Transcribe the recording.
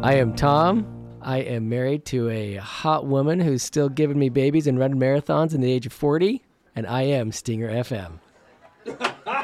I am Tom. I am married to a hot woman who's still giving me babies and running marathons in the age of 40, and I am Stinger FM.